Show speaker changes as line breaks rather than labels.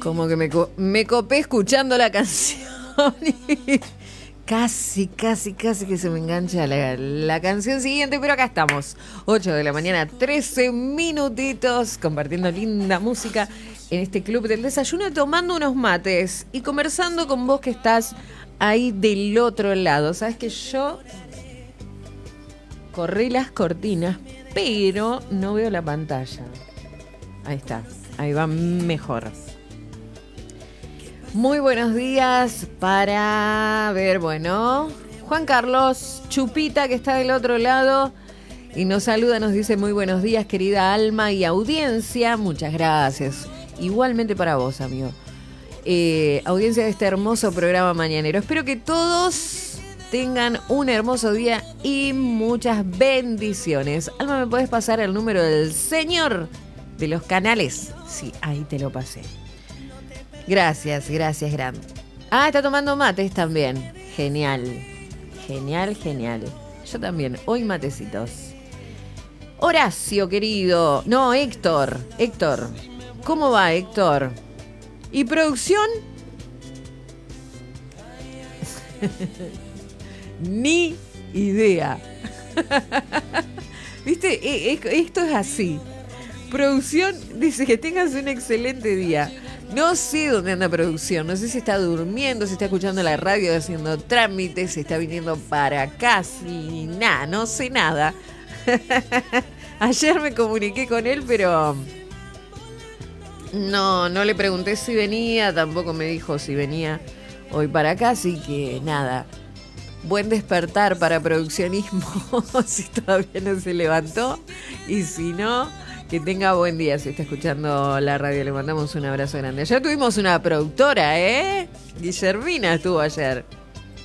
Como que me copé escuchando la canción y casi que se me engancha la canción siguiente, pero acá estamos, 8 de la mañana, 13 minutitos, compartiendo linda música en este club del desayuno, tomando unos mates y conversando con vos que estás ahí del otro lado. Sabes que yo corrí las cortinas, pero no veo la pantalla. Ahí está, ahí va mejor. Muy buenos días para ver, bueno, Juan Carlos Chupita, que está del otro lado y nos saluda, nos dice muy buenos días, querida alma y audiencia. Muchas gracias. Igualmente para vos, amigo. Audiencia de este hermoso programa mañanero. Espero que todos tengan un hermoso día y muchas bendiciones. Alma, ¿me podés pasar el número del señor de los canales? Sí, ahí te lo pasé. Gracias, Gran. Ah, está tomando mates también. Genial. Yo también, hoy matecitos. Horacio, querido. No, Héctor. ¿Cómo va, Héctor? ¿Y producción? Ni idea. ¿Viste? Esto es así. Producción dice que tengas un excelente día. No sé dónde anda producción, no sé si está durmiendo, si está escuchando la radio, haciendo trámites, si está viniendo para acá, si nada, no sé nada. Ayer me comuniqué con él, pero no le pregunté si venía, tampoco me dijo si venía hoy para acá, así que nada. Buen despertar para produccionismo, si todavía no se levantó, y si no, que tenga buen día si está escuchando la radio. Le mandamos un abrazo grande. Ayer tuvimos una productora, Guillermina estuvo ayer.